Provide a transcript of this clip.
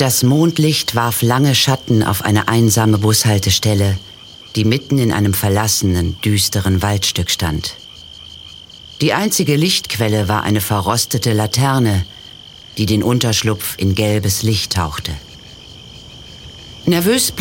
Das Mondlicht warf lange Schatten auf eine einsame Bushaltestelle, die mitten in einem verlassenen, düsteren Waldstück stand. Die einzige Lichtquelle war eine verrostete Laterne, die den Unterschlupf in gelbes Licht tauchte. Nervös